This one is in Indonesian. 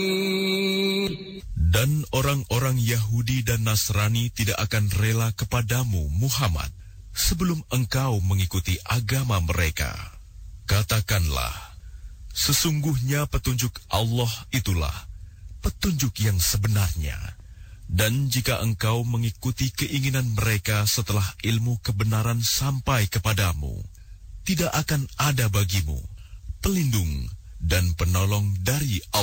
Dan orang-orang Yahudi dan Nasrani tidak akan rela kepadamu, Muhammad, sebelum engkau mengikuti agama mereka. Katakanlah, sesungguhnya petunjuk Allah itulah petunjuk yang sebenarnya. Dan jika engkau mengikuti keinginan mereka setelah ilmu kebenaran sampai kepadamu, tidak akan ada bagimu pelindung dan penolong dari Allah.